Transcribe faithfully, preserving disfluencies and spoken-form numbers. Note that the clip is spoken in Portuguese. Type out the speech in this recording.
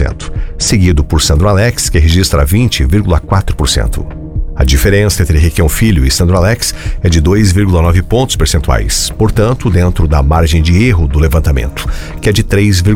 cento, seguido por Sandro Alex, que registra vinte vírgula quatro por cento. A diferença entre Requião Filho e Sandro Alex é de dois vírgula nove pontos percentuais, portanto, dentro da margem de erro do levantamento, que é de três vírgula